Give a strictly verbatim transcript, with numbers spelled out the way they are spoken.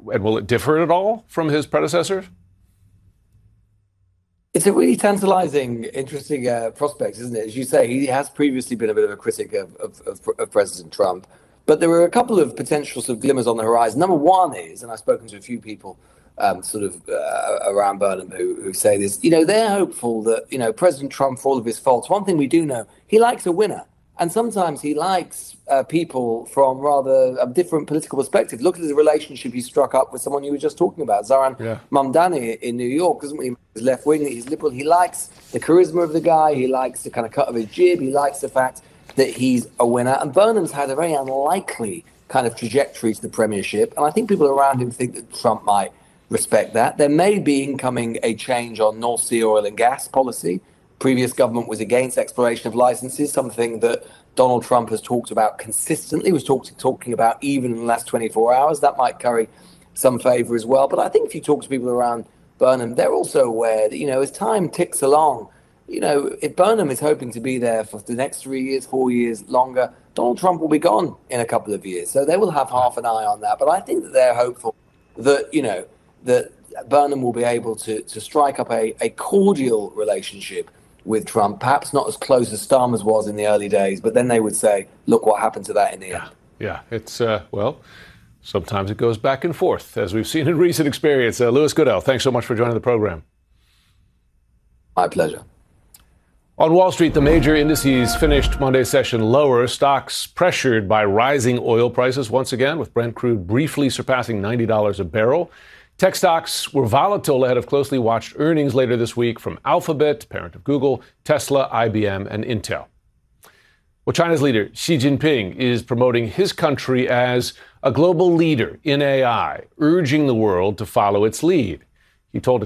And will it differ at all from his predecessors? It's a really tantalizing, interesting uh, prospect, isn't it? As you say, he has previously been a bit of a critic of, of, of, of President Trump. But there are a couple of potential sort of glimmers on the horizon. Number one is, and I've spoken to a few people um, sort of uh, around Burnham who, who say this, you know, they're hopeful that, you know, President Trump, for all of his faults, one thing we do know, he likes a winner. And sometimes he likes uh, people from rather a different political perspective. Look at the relationship he struck up with someone you were just talking about, Zohran yeah. Mamdani in New York. Doesn't he? He's left-wing, he's liberal. He likes the charisma of the guy. He likes the kind of cut of his jib. He likes the fact that he's a winner. And Burnham's had a very unlikely kind of trajectory to the premiership. And I think people around him think that Trump might respect that. There may be incoming a change on North Sea oil and gas policy. Previous government was against exploration of licenses, something that Donald Trump has talked about consistently, was talk, talking about even in the last twenty-four hours. That might carry some favor as well. But I think if you talk to people around Burnham, they're also aware that, you know, as time ticks along, you know, if Burnham is hoping to be there for the next three years, four years longer, Donald Trump will be gone in a couple of years. So they will have half an eye on that. But I think that they're hopeful that, you know, that Burnham will be able to, to strike up a, a cordial relationship with Trump, perhaps not as close as Starmer's was in the early days, but then they would say, look what happened to that in the yeah. end. Yeah, it's, uh, well, sometimes it goes back and forth, as we've seen in recent experience. Uh, Louis Goodell, thanks so much for joining the program. My pleasure. On Wall Street, the major indices finished Monday's session lower. Stocks pressured by rising oil prices once again, with Brent crude briefly surpassing ninety dollars a barrel. Tech stocks were volatile ahead of closely watched earnings later this week from Alphabet, parent of Google, Tesla, I B M, and Intel. Well, China's leader, Xi Jinping, is promoting his country as a global leader in A I, urging the world to follow its lead. He told